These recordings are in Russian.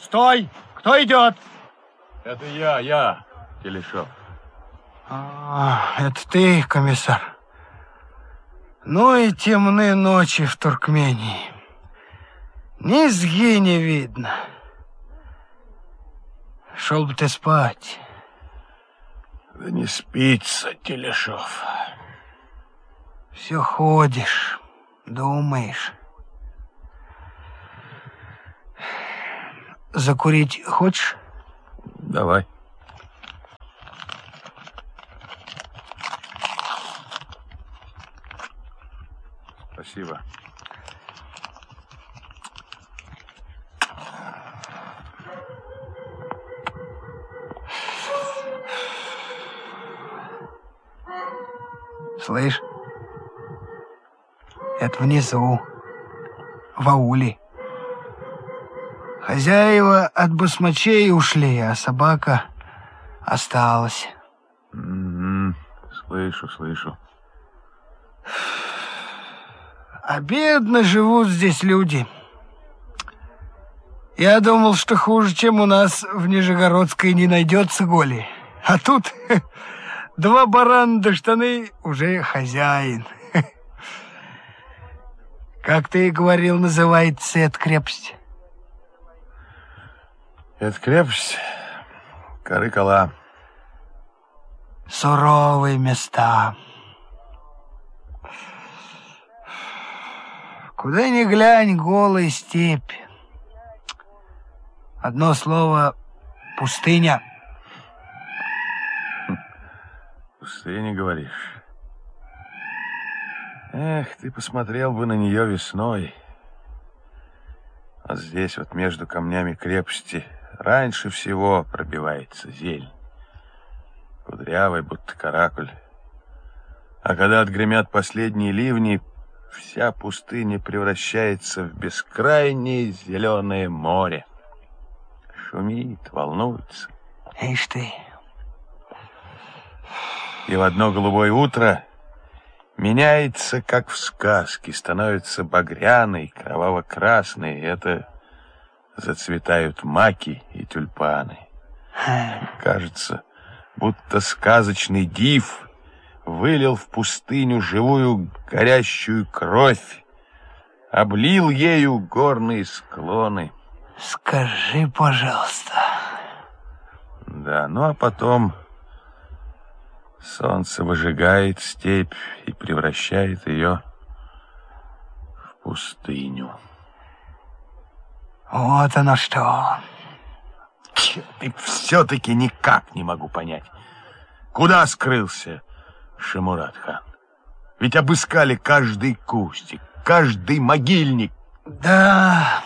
Стой! Кто идет? Это я, Телешов. Это ты, комиссар. Ну и темные ночи в Туркмении. Низги не видно. Шел бы ты спать. Да не спится, Телешов. Все ходишь, думаешь. Закурить хочешь? Давай. Спасибо. Слышь, это внизу, в ауле. Хозяева от басмачей ушли, а собака осталась. Слышу. А бедно живут здесь люди. Я думал, что хуже, чем у нас в Нижегородской, не найдется голи. А тут 2 барана да штаны, уже хозяин. Как ты и говорил, называется эта крепость? Это крепость Карыкала. Суровые места. Куда ни глянь, голая степь. Одно слово — пустыня. Пустыня, говоришь? Эх, ты посмотрел бы на нее весной. А здесь вот между камнями крепости раньше всего пробивается зелень. Кудрявый, будто каракуль. А когда отгремят последние ливни, вся пустыня превращается в бескрайнее зеленое море. Шумит, волнуется. Ишь ты. И в одно голубое утро меняется, как в сказке, становится багряной, кроваво-красной. Это зацветают маки и тюльпаны. Кажется, будто сказочный див вылил в пустыню живую горящую кровь, облил ею горные склоны. Скажи, пожалуйста. Да, ну а потом солнце выжигает степь и превращает ее в пустыню. Вот оно что. И все-таки никак не могу понять, куда скрылся Шамурат-хан. Ведь обыскали каждый кустик, каждый могильник. Да,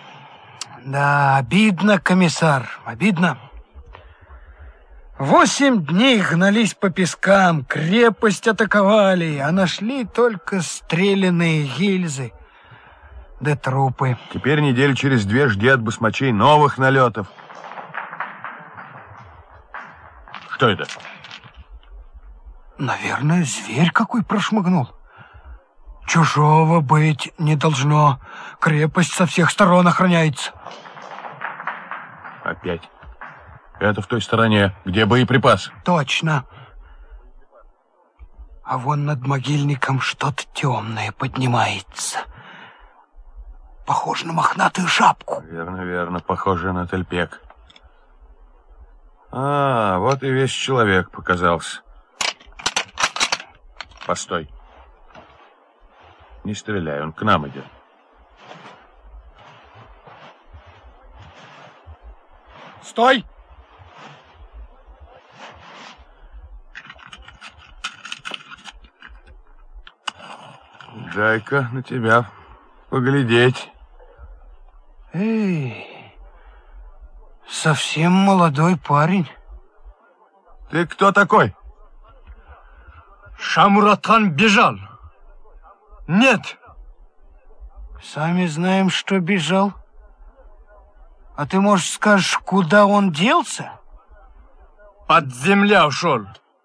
обидно, комиссар, обидно. 8 дней гнались по пескам, крепость атаковали, а нашли только стрелянные гильзы да трупы. Теперь недели через 2 жди от басмачей новых налетов. Кто это? Наверное, зверь какой прошмыгнул. Чужого быть не должно. Крепость со всех сторон охраняется. Опять. Это в той стороне, где боеприпасы. Точно. А вон над могильником что-то темное поднимается. Похоже на мохнатую шапку. Верно, похоже на тельпек. А, вот и весь человек показался. Постой. Не стреляй, он к нам идет. Стой! Дай-ка на тебя поглядеть. Эй, совсем молодой парень. Ты кто такой? Шамурат-хан бежал. Нет. Сами знаем, что бежал. А ты, может, скажешь, куда он делся? Под земля ушел.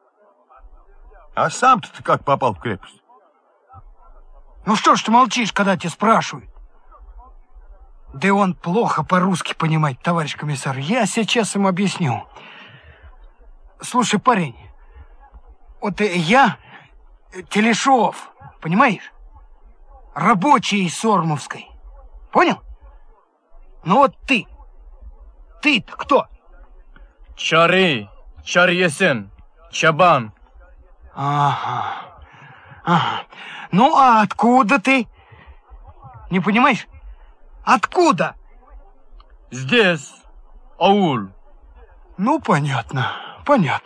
А сам-то ты как попал в крепость? Ну что ж ты молчишь, когда тебя спрашивают? Да он плохо по-русски понимает, товарищ комиссар. Я сейчас ему объясню. Слушай, парень, вот я Телешов, понимаешь? Рабочий из Сормовской. Понял? Ну вот ты-то кто? Чары, Чарьесен, Чабан. Ага. Ну, а откуда ты? Не понимаешь? Откуда? Здесь, аул. Ну, понятно.